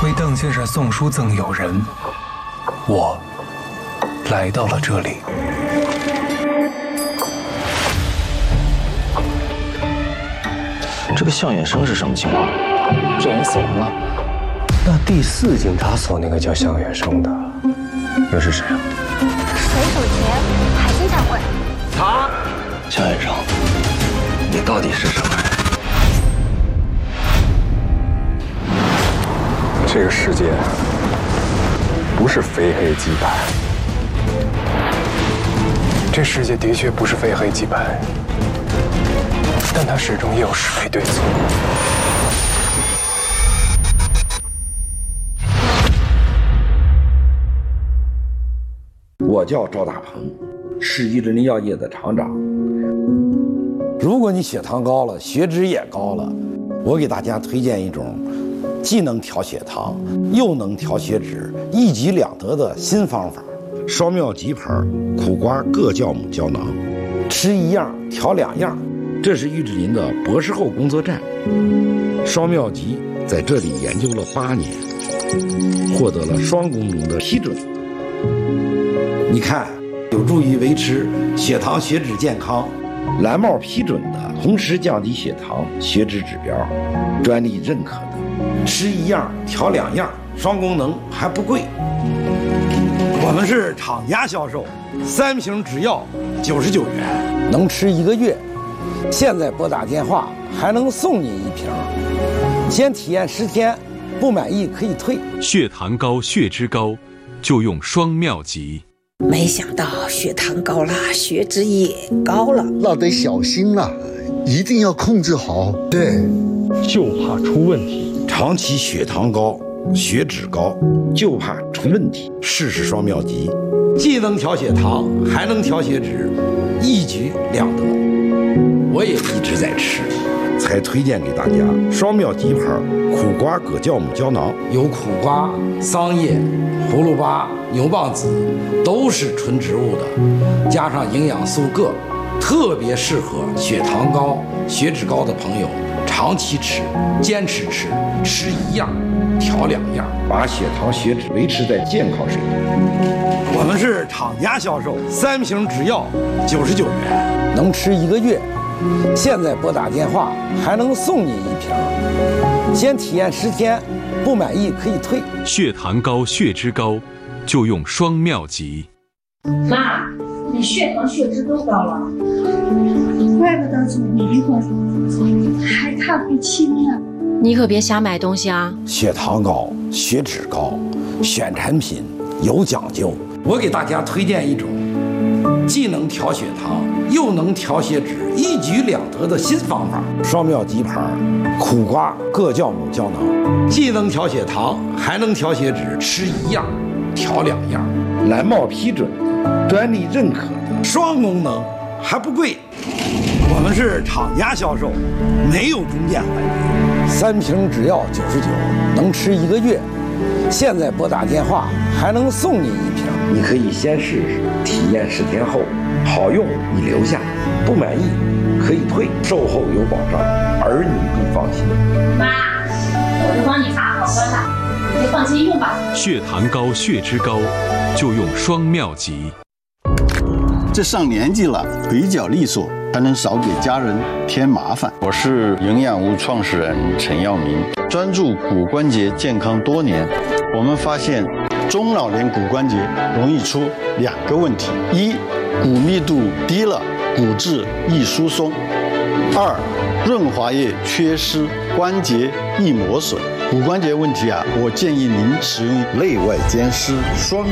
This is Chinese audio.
为邓先生送书赠友人，我来到了这里。 这个向远生是什么情况？这人死人了？ 那第4警察所那个叫向远生的，又是谁啊？ 水手节海星展会。 他，向远生，你到底是什么人？ 这个世界不是非黑即白，这世界的确不是非黑即白，但它始终也有是非对错。 我叫赵大鹏，是玉林药业的厂长。如果你血糖高了，血脂也高了，我给大家推荐一种既能调血糖又能调血脂，一举两得的新方法——双妙吉牌苦瓜各酵母胶囊，吃一样调2样。这是玉林的博士后工作站。双妙吉在这里研究了8年，获得了双功能的批准。你看，有助于维持血糖血脂健康，蓝帽批准的，同时降低血糖血脂指标，专利认可的，吃一样调2样，双功能还不贵。我们是厂家销售，3瓶只要99元，能吃1个月。现在拨打电话还能送您1瓶，先体验10天，不满意可以退。 血糖高、血脂高，就用双妙吉。 没想到血糖高了，血脂也高了， 那得小心了，一定要控制好。 对，就怕出问题。 长期血糖高、血脂高，就怕出问题。试试双妙吉，既能调血糖，还能调血脂，一举两得。我也一直在吃，才推荐给大家双妙吉牌苦瓜葛酵母胶囊，有苦瓜、桑叶、葫芦巴、牛蒡子，都是纯植物的，加上营养素铬，特别适合血糖高、血脂高的朋友长期吃，坚持吃，吃一样调2样，把血糖血脂维持在健康水平。我们是厂家销售，3瓶只要99元，能吃1个月。现在拨打电话还能送您1瓶，先体验10天，不满意可以退。 血糖高、血脂高，就用双妙吉。 妈，你血糖血脂都高了， 怪不得总迷糊，还看不清呢。 你可别瞎买东西啊！ 血糖高、血脂高，选产品有讲究。我给大家推荐一种既能调血糖又能调血脂，一举两得的新方法——双妙吉牌苦瓜各酵母胶囊，既能调血糖，还能调血脂，吃一样调2样，蓝帽批准的，专利认可的，双功能还不贵。我们是厂家销售，没有中间环节，3瓶只要99，能吃1个月。现在拨打电话还能送您1瓶，你可以先试试，体验10天后好用你留下，不满意可以退，售后有保障，儿女更放心。 妈，我都帮你查好了啦，你就放心用吧。 血糖高、血脂高，就用双妙吉。 这上年纪了，腿脚利索，才能少给家人添麻烦。 我是营养屋创始人陈耀明，专注骨关节健康多年。我们发现中老年骨关节容易出2个问题：一，骨密度低了，骨质易疏松；二，润滑液缺失，关节易磨损。骨关节问题啊，我建议您使用内外兼施双